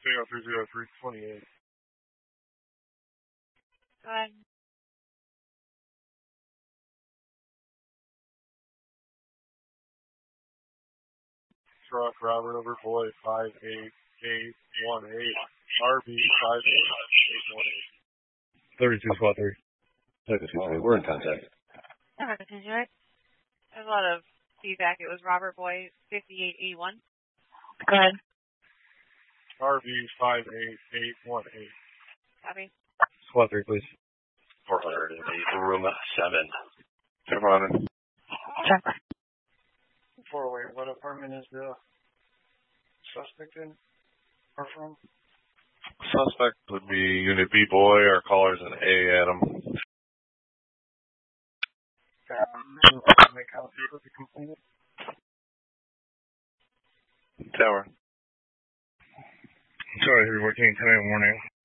3030328. Go ahead. Truck Robert over boy 58818, RB 58818. 32 squad 3. 32, we're in contact. Okay, did you right? There's a lot of feedback. It was Robert Boy 5881. Go ahead. RB 58818. Copy. Squad 3, please. 408, room 7. 700. Check. 408, what apartment is the suspect in or from? Suspect would be Unit B boy. Our caller's an A Adam. Make out with the complainant. Tower. Sorry, 314, 10 morning.